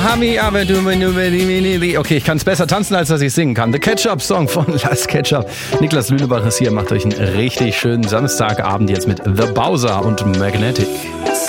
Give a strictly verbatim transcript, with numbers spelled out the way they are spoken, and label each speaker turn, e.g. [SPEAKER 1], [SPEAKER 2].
[SPEAKER 1] Okay, ich kann es besser tanzen, als dass ich singen kann. The Ketchup-Song von Last Ketchup. Niklas Lünebach ist hier, macht euch einen richtig schönen Samstagabend jetzt mit The Bowser und Magnetic.